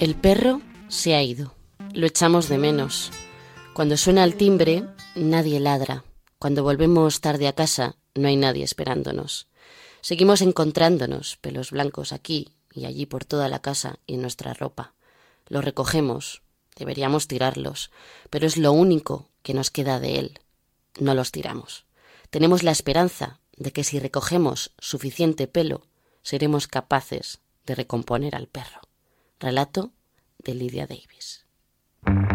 El perro se ha ido. Lo echamos de menos. Cuando suena el timbre, nadie ladra. Cuando volvemos tarde a casa, no hay nadie esperándonos. Seguimos encontrándonos, pelos blancos aquí y allí por toda la casa y en nuestra ropa. Los recogemos, deberíamos tirarlos, pero es lo único que nos queda de él. No los tiramos. Tenemos la esperanza de que si recogemos suficiente pelo, seremos capaces de recomponer al perro. Relato de Lydia Davis.